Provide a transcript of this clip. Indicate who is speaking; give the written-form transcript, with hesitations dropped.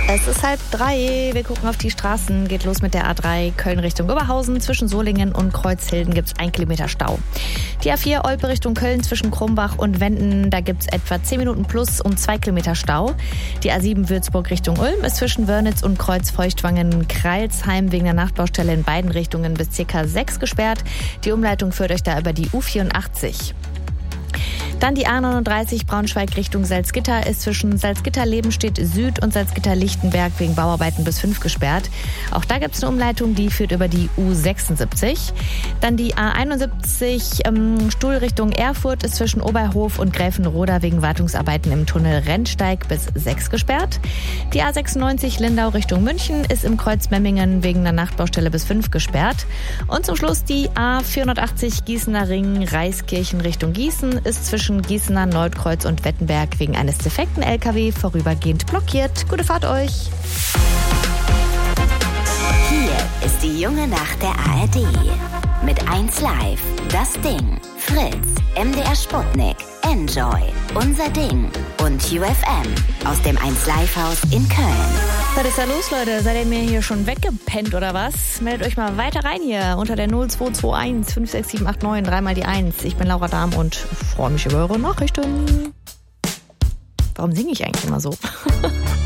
Speaker 1: Es ist 2:30. Wir gucken auf die Straßen. Geht los mit der A3 Köln Richtung Oberhausen. Zwischen Solingen und Kreuzhilden gibt es 1 Kilometer Stau. Die A4 Olpe Richtung Köln zwischen Krumbach und Wenden. Da gibt es etwa 10 Minuten plus und 2 Kilometer Stau. Die A7 Würzburg Richtung Ulm ist zwischen Wörnitz und Kreuzfeuchtwangen-Kreilsheim wegen der Nachtbaustelle in beiden Richtungen bis ca. 6 gesperrt. Die Umleitung führt euch da über die U84. Dann die A39 Braunschweig Richtung Salzgitter ist zwischen Salzgitter-Lebenstedt Süd und Salzgitter-Lichtenberg wegen Bauarbeiten bis 5 gesperrt. Auch da gibt es eine Umleitung, die führt über die U76. Dann die A71 Stuhl Richtung Erfurt ist zwischen Oberhof und Gräfenroda wegen Wartungsarbeiten im Tunnel Rennsteig bis 6 gesperrt. Die A96 Lindau Richtung München ist im Kreuz Memmingen wegen einer Nachtbaustelle bis 5 gesperrt. Und zum Schluss die A480 Gießener Ring Reiskirchen Richtung Gießen ist zwischen Gießener, Neukreuz und Wettenberg wegen eines defekten LKW vorübergehend blockiert. Gute Fahrt euch!
Speaker 2: Hier ist die junge Nacht der ARD. Mit 1 Live, das Ding, Fritz, MDR Sputnik, Enjoy, Unser Ding und UFM aus dem 1 Live Haus in Köln.
Speaker 1: Was ist da los, Leute? Seid ihr mir hier schon weggepennt oder was? Meldet euch mal weiter rein hier unter der 0221 56789 3 mal die 1. Ich bin Laura Dahm und freue mich über eure Nachrichten. Warum singe ich eigentlich immer so?